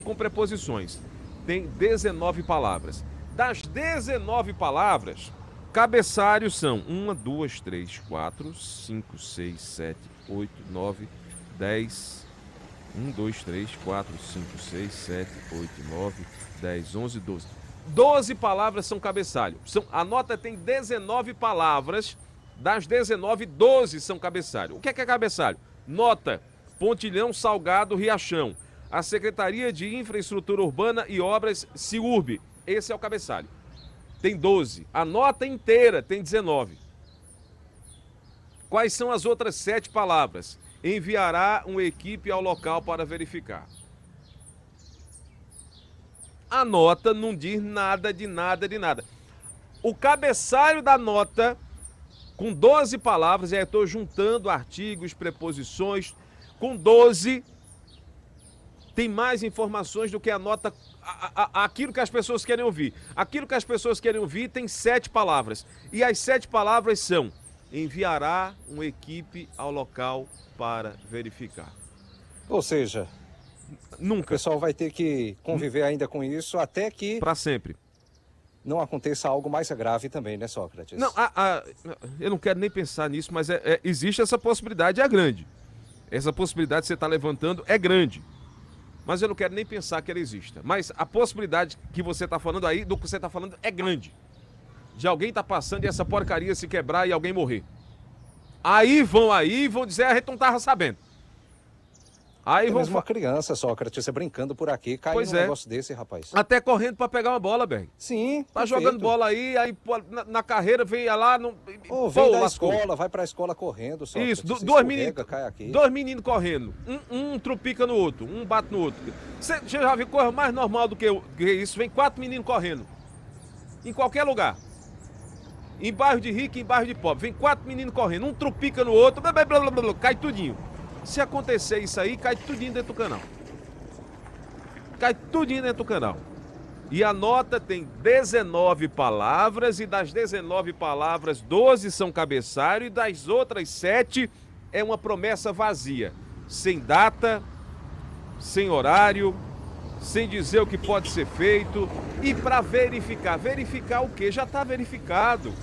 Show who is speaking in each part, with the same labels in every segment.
Speaker 1: com preposições. Tem 19 palavras. Das 19 palavras, cabeçalhos são 1, 2, 3, 4, 5, 6, 7, 8, 9, 10. 1, 2, 3, 4, 5, 6, 7, 8, 9, 10, 11, 12. 12 palavras são cabeçalho. A nota tem 19 palavras. Das 19, 12 são cabeçalho. O que é cabeçalho? Nota: Pontilhão, Salgado, Riachão. A Secretaria de Infraestrutura Urbana e Obras, Ciurb. Esse é o cabeçalho. Tem 12. A nota inteira tem 19. Quais são as outras 7 palavras? Enviará uma equipe ao local para verificar. A nota não diz nada de nada de nada. O cabeçalho da nota, com 12 palavras, e aí eu estou juntando artigos, preposições, com 12, tem mais informações do que a nota, aquilo que as pessoas querem ouvir. Aquilo que as pessoas querem ouvir tem 7 palavras. E as 7 palavras são: enviará uma equipe ao local para verificar.
Speaker 2: Ou seja, o
Speaker 1: Nunca,
Speaker 2: pessoal vai ter que conviver ainda com isso até que
Speaker 1: para sempre.
Speaker 2: não aconteça algo mais grave também, né, Sócrates?
Speaker 1: Não, eu não quero nem pensar nisso, mas existe essa possibilidade, é grande. Essa possibilidade que você está levantando é grande. Mas eu não quero nem pensar que ela exista. Mas a possibilidade que você está falando aí, do que você está falando, é grande. De alguém estar passando e essa porcaria se quebrar e alguém morrer. Aí vão dizer, a gente não estava sabendo. Aí
Speaker 2: É
Speaker 1: vão
Speaker 2: mesmo uma criança, Sócrates, você brincando por aqui, cai
Speaker 1: Pois
Speaker 2: num
Speaker 1: é.
Speaker 2: negócio desse, rapaz.
Speaker 1: até correndo para pegar uma bola, Berg.
Speaker 2: Sim,
Speaker 1: Tá
Speaker 2: perfeito.
Speaker 1: jogando bola aí pô, na carreira, vem lá...
Speaker 2: Ou vem da
Speaker 1: lascou.
Speaker 2: escola, vai pra escola correndo, Sócrates.
Speaker 1: Isso,
Speaker 2: se
Speaker 1: dois
Speaker 2: escorrega, cai aqui.
Speaker 1: meninos correndo. Um trupica no outro, um bate no outro. Você já viu coisa mais normal do que isso? Vem 4 meninos correndo. Em qualquer lugar. Em bairro de rico e em bairro de pobre. Vem 4 meninos correndo, um trupica no outro, blá, blá, blá, blá, blá, cai tudinho. Se acontecer isso aí, cai tudinho dentro do canal. Cai tudinho dentro do canal. E a nota tem 19 palavras, e das 19 palavras, 12 são cabeçalho, e das outras 7 é uma promessa vazia. Sem data, sem horário, sem dizer o que pode ser feito. E para verificar. Verificar o quê? Já está verificado.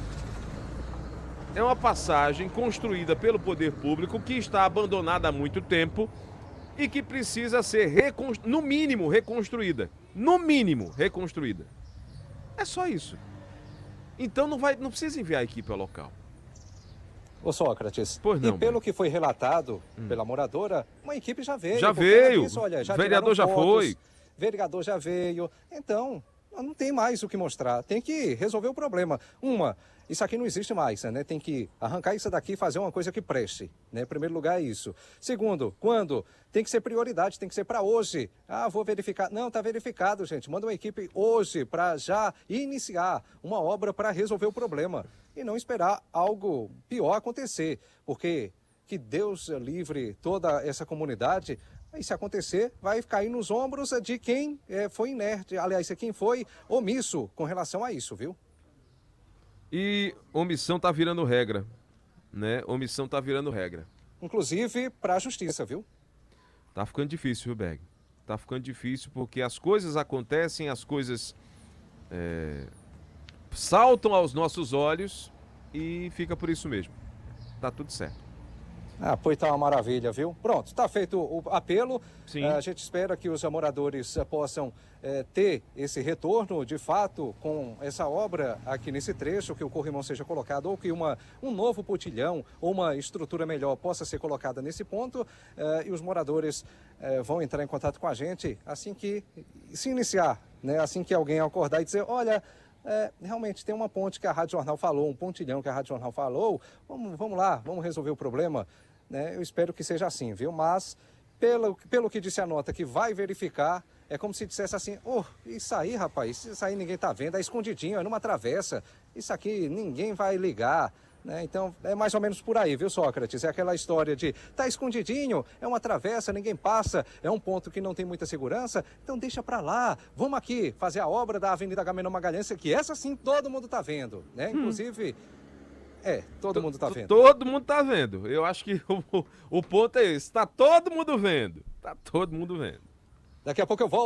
Speaker 1: É uma passagem construída pelo poder público que está abandonada há muito tempo e que precisa ser, no mínimo, reconstruída. No mínimo, reconstruída. É só isso. Então não precisa enviar a equipe ao local.
Speaker 2: Ô Sócrates,
Speaker 1: Pois não,
Speaker 2: e pelo que foi relatado pela moradora, uma equipe já veio.
Speaker 1: Já
Speaker 2: porque ela
Speaker 1: veio.
Speaker 2: disse, olha,
Speaker 1: O vereador já
Speaker 2: tiraram fotos,
Speaker 1: foi.
Speaker 2: Vereador já veio. Então, não tem mais o que mostrar. Tem que resolver o problema. Isso aqui não existe mais, né? Tem que arrancar isso daqui e fazer uma coisa que preste, né? Em primeiro lugar é isso. Segundo, quando? Tem que ser prioridade, tem que ser para hoje. Vou verificar. Não, tá verificado, gente. Manda uma equipe hoje para já iniciar uma obra para resolver o problema. E não esperar algo pior acontecer. Porque que Deus livre toda essa comunidade. E se acontecer, vai cair nos ombros de quem foi inerte. Aliás, quem foi omisso com relação a isso, viu?
Speaker 1: E omissão tá virando regra, né? Omissão tá virando regra.
Speaker 2: Inclusive para a justiça, viu?
Speaker 1: Tá ficando difícil, viu, Berg? Tá ficando difícil porque as coisas acontecem, as coisas saltam aos nossos olhos e fica por isso mesmo. Tá tudo certo.
Speaker 2: Pois tá uma maravilha, viu? Pronto, tá feito o apelo.
Speaker 1: Sim.
Speaker 2: A gente espera que os moradores possam ter esse retorno, de fato, com essa obra aqui nesse trecho, que o corrimão seja colocado, ou que um novo pontilhão ou uma estrutura melhor possa ser colocada nesse ponto. E os moradores vão entrar em contato com a gente assim que se iniciar, né? Assim que alguém acordar e dizer, olha... realmente tem uma ponte que a Rádio Jornal falou, um pontilhão que a Rádio Jornal falou, vamos lá, vamos resolver o problema, né? Eu espero que seja assim, viu? Mas, pelo que disse a nota, que vai verificar, é como se dissesse assim, isso aí, rapaz, isso aí ninguém tá vendo, é escondidinho, é numa travessa, isso aqui ninguém vai ligar, né? Então, é mais ou menos por aí, viu, Sócrates? É aquela história de, tá escondidinho, é uma travessa, ninguém passa, é um ponto que não tem muita segurança, então deixa pra lá, vamos aqui fazer a obra da Avenida Agamenon Magalhães, que essa sim todo mundo tá vendo, né? Inclusive, todo mundo tá vendo.
Speaker 1: Todo mundo tá vendo. Eu acho que o ponto é esse, tá todo mundo vendo. Tá todo mundo vendo.
Speaker 2: Daqui a pouco eu volto.